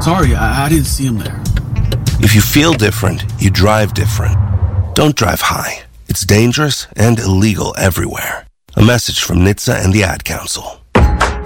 Sorry, I didn't see him there. If you feel different, you drive different. Don't drive high. It's dangerous and illegal everywhere. A message from NHTSA and the Ad Council.